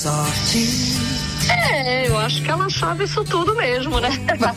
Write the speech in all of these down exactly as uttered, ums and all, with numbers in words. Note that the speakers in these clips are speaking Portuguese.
É, eu acho que ela sabe isso tudo mesmo, né?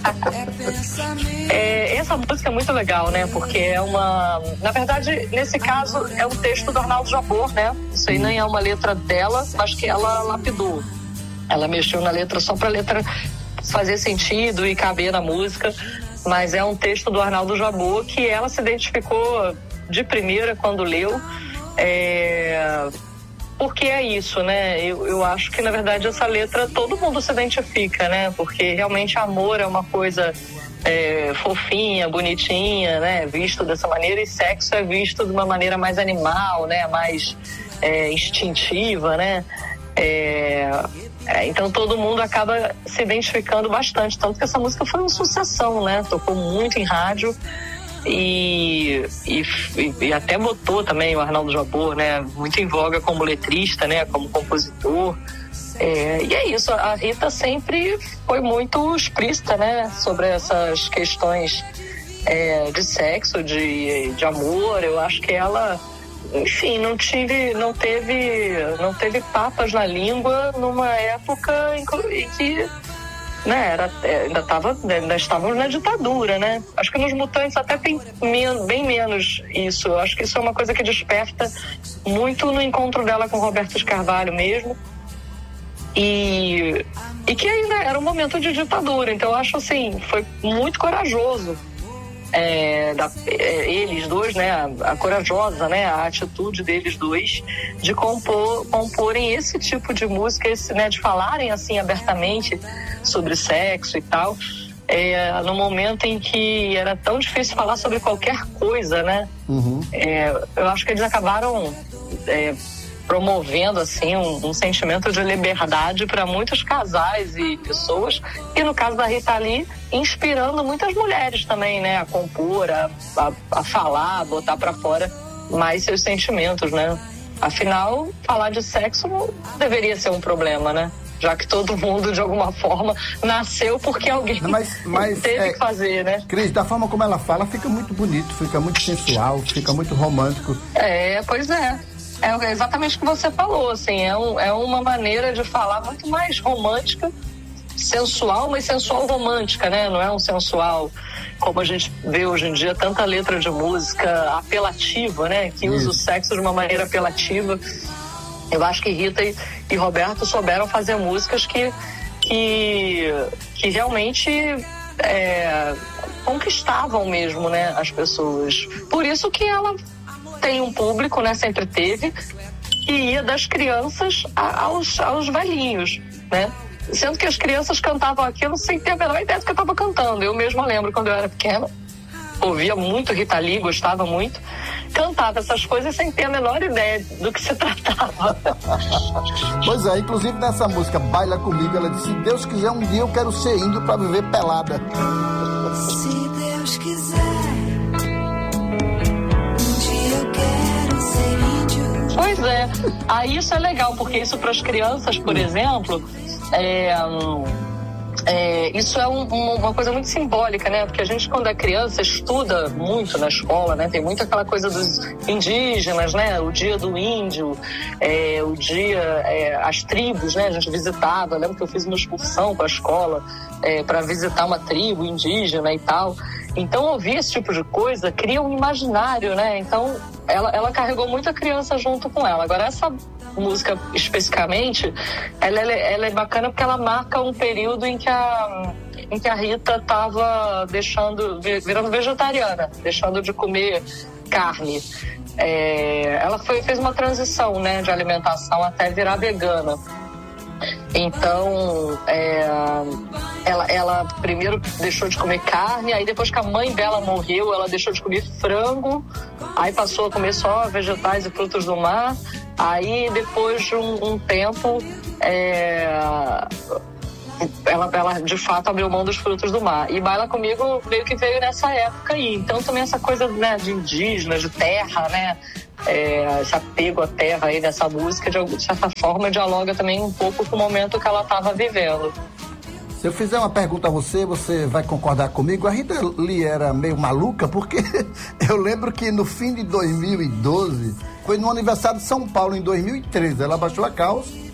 é, essa música é muito legal, né? Porque é uma... Na verdade, nesse caso, é um texto do Arnaldo Jabor, né? Isso aí nem é uma letra dela, mas que ela lapidou. Ela mexeu na letra só pra letra fazer sentido e caber na música. Mas é um texto do Arnaldo Jabor que ela se identificou de primeira quando leu. É... Porque é isso, né? Eu, eu acho que, na verdade, essa letra todo mundo se identifica, né? Porque realmente amor é uma coisa é, fofinha, bonitinha, né? Visto dessa maneira, e sexo é visto de uma maneira mais animal, né? Mais é, instintiva, né? É, é, então todo mundo acaba se identificando bastante. Tanto que essa música foi uma sucessão, né? Tocou muito em rádio. E, e, e até botou também o Arnaldo Jabor, né, muito em voga como letrista, né, como compositor. É, e é isso, a Rita sempre foi muito explícita, né, sobre essas questões é, de sexo, de, de amor. Eu acho que ela, enfim, não tive, não teve, não teve papas na língua numa época em que né, era, ainda, tava, ainda estávamos na ditadura, né? Acho que nos Mutantes até tem men- bem menos isso. Acho que isso é uma coisa que desperta muito no encontro dela com Roberto Carvalho mesmo. E, e que ainda era um momento de ditadura. Então eu acho assim, foi muito corajoso. É, da, é, eles dois, né, a, a corajosa, né, a atitude deles dois de compor, comporem esse tipo de música, esse, né, de falarem assim abertamente sobre sexo e tal, é, no momento em que era tão difícil falar sobre qualquer coisa, né? Uhum. É, eu acho que eles acabaram é, promovendo assim um, um sentimento de liberdade para muitos casais e pessoas, e no caso da Rita Lee, inspirando muitas mulheres também, né, a compor, a, a, a falar, a botar para fora mais seus sentimentos, né? Afinal, falar de sexo não deveria ser um problema, né? Já que todo mundo, de alguma forma, nasceu porque alguém mas, mas, teve é, que fazer, né? Cris, da forma como ela fala, fica muito bonito, fica muito sensual, fica muito romântico. É, pois é. É exatamente o que você falou, assim, é, um, é uma maneira de falar muito mais romântica, sensual, mas sensual romântica, né? Não é um sensual como a gente vê hoje em dia, tanta letra de música apelativa, né? Que usa o sexo de uma maneira apelativa. Eu acho que Rita e, e Roberto souberam fazer músicas que, que, que realmente é, conquistavam mesmo, né, as pessoas. Por isso que ela tem um público, né, sempre teve, que ia das crianças aos, aos velhinhos, né? Sendo que as crianças cantavam aquilo sem ter a menor ideia do que eu estava cantando. Eu mesma lembro quando eu era pequena, ouvia muito Rita Lee, gostava muito, cantava essas coisas sem ter a menor ideia do que se tratava. Pois é, inclusive nessa música Baila Comigo, ela disse: se Deus quiser, um dia eu quero ser índio pra viver pelada. Se Deus quiser, um dia eu quero ser índio. Pois é, aí isso é legal, porque isso para as crianças, por exemplo, é... É, isso é um, uma coisa muito simbólica, né? Porque a gente, quando é criança, estuda muito na escola, né? Tem muito aquela coisa dos indígenas, né? O dia do índio, é, o dia, é, as tribos, né? A gente visitava. Eu lembro que eu fiz uma excursão para a escola é, para visitar uma tribo indígena e tal. Então, ouvir esse tipo de coisa cria um imaginário, né? Então, ela, ela carregou muita criança junto com ela. Agora, essa música especificamente, ela, ela, ela é bacana porque ela marca um período em que a, em que a Rita estava deixando, virando vegetariana, deixando de comer carne. É, ela foi, fez uma transição, né, de alimentação até virar vegana. Então, é, ela, ela primeiro deixou de comer carne, aí depois que a mãe dela morreu, ela deixou de comer frango, aí passou a comer só vegetais e frutos do mar. Aí, depois de um, um tempo, é, ela, ela de fato abriu mão dos frutos do mar. E Baila Comigo meio que veio nessa época aí. Então, também essa coisa, né, de indígenas, de terra, né? É, esse apego à terra aí nessa música, de, de certa forma, dialoga também um pouco com o momento que ela estava vivendo. Se eu fizer uma pergunta a você, você vai concordar comigo? A Rita Lee era meio maluca, porque eu lembro que no fim de dois mil e doze, foi no aniversário de São Paulo, em dois mil e treze, ela baixou a calça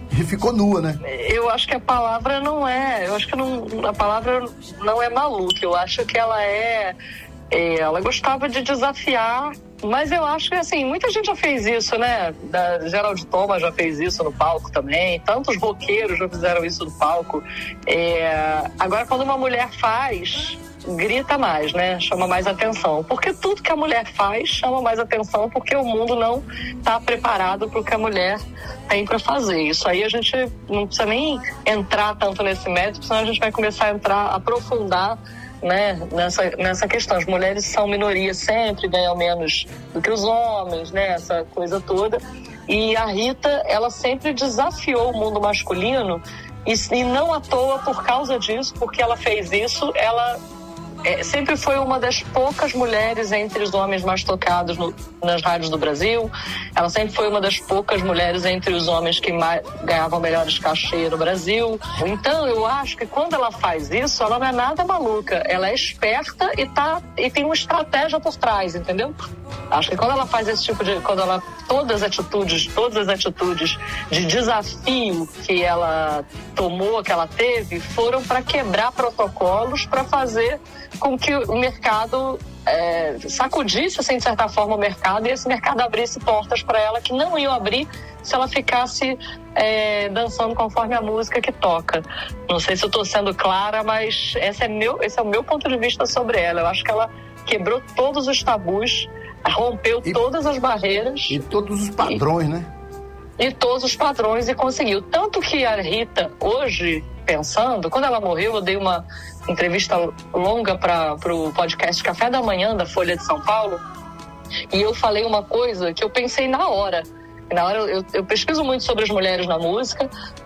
E ficou nua, né? Eu acho que a palavra não é, eu acho que não, a palavra não é maluca, eu acho que ela é, é, ela gostava de desafiar, mas eu acho que, assim, muita gente já fez isso, né? Da, Gerald Thomas já fez isso no palco também, tantos roqueiros já fizeram isso no palco. É, agora, quando uma mulher faz, grita mais, né? Chama mais atenção. Porque tudo que a mulher faz chama mais atenção, porque o mundo não está preparado para o que a mulher tem para fazer. Isso aí a gente não precisa nem entrar tanto nesse mérito, senão a gente vai começar a entrar, aprofundar, né, nessa, nessa questão. As mulheres são minoria sempre, ganham menos do que os homens, né, essa coisa toda. E a Rita, ela sempre desafiou o mundo masculino e, e não à toa por causa disso, porque ela fez isso, ela é, sempre foi uma das poucas mulheres entre os homens mais tocados no, nas rádios do Brasil. Ela sempre foi uma das poucas mulheres entre os homens que mais, ganhavam melhores cachê no Brasil. Então, eu acho que quando ela faz isso, ela não é nada maluca. Ela é esperta e, tá, e tem uma estratégia por trás, entendeu? Acho que quando ela faz esse tipo de... Quando ela... Todas as atitudes, todas as atitudes de desafio que ela tomou, que ela teve, foram para quebrar protocolos, para fazer com que o mercado é, sacudisse, assim, de certa forma, o mercado, e esse mercado abrisse portas para ela que não iam abrir se ela ficasse é, dançando conforme a música que toca. Não sei se eu estou sendo clara, mas esse é, meu, esse é o meu ponto de vista sobre ela. Eu acho que ela quebrou todos os tabus, rompeu e, todas as barreiras. E todos os padrões, e, né? E todos os padrões, e conseguiu. Tanto que a Rita, hoje, pensando, quando ela morreu, eu dei uma entrevista longa para o podcast Café da Manhã, da Folha de São Paulo, e eu falei uma coisa que eu pensei na hora. Na hora eu, eu pesquiso muito sobre as mulheres na música,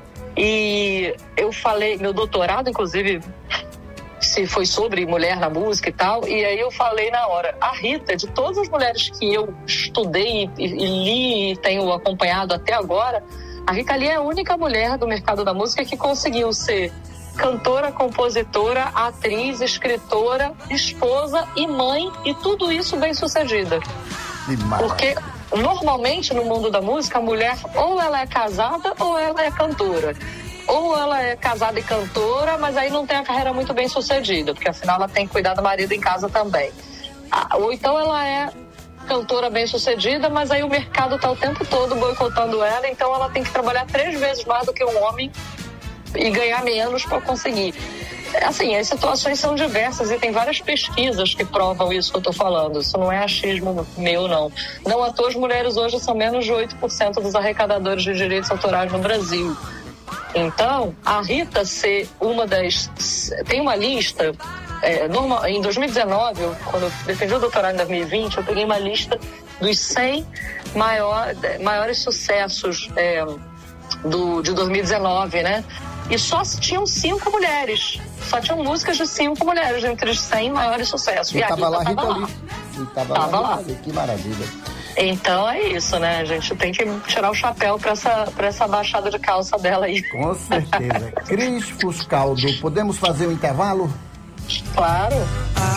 e eu falei, meu doutorado, inclusive, se foi sobre mulher na música e tal, e aí eu falei na hora, a Rita, de todas as mulheres que eu estudei e, e li e tenho acompanhado até agora, a Rita Lee é a única mulher do mercado da música que conseguiu ser cantora, compositora, atriz, escritora, esposa e mãe, e tudo isso bem sucedida. Porque normalmente no mundo da música a mulher ou ela é casada ou ela é cantora. Ou ela é casada e cantora, mas aí não tem a carreira muito bem sucedida, porque afinal ela tem que cuidar do marido em casa também. Ou então ela é cantora bem sucedida, mas aí o mercado está o tempo todo boicotando ela, então ela tem que trabalhar três vezes mais do que um homem e ganhar menos para conseguir. Assim, as situações são diversas e tem várias pesquisas que provam isso que eu estou falando. Isso não é achismo meu, não. Não à toa, as mulheres hoje são menos de oito por cento dos arrecadadores de direitos autorais no Brasil. Então, a Rita ser uma das... Tem uma lista... É, normal, em dois mil e dezenove, eu, quando eu defendi o doutorado em dois mil e vinte, eu peguei uma lista dos cem maior, maiores sucessos é, do, de dois mil e dezenove, né? E só tinham cinco mulheres. Só tinham músicas de cinco mulheres entre os cem maiores sucessos. E, e a Rita lá, Rita tava lá. E tava, tava lá, lá. Ali. Que maravilha. Então é isso, né? A gente tem que tirar o chapéu para essa, pra essa baixada de calça dela aí. Com certeza. Cris Fuscaldo, podemos fazer um intervalo? Claro.